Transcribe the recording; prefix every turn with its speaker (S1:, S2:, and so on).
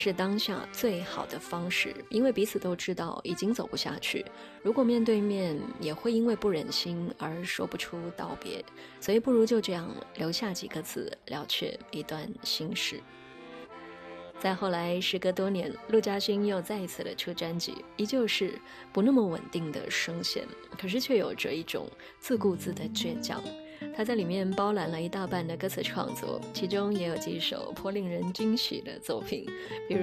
S1: 是当下最好的方式，因为彼此都知道已经走不下去，如果面对面也会因为不忍心而说不出道别，所以不如就这样留下几个字，了却一段心事。再后来，时隔多年，陆嘉欣又再一次的出专辑，依旧是不那么稳定的声线，可是却有着一种自顾自的倔强。他在里面包揽了一大半的歌词创作，其中也有几首颇令人惊喜的作品，比如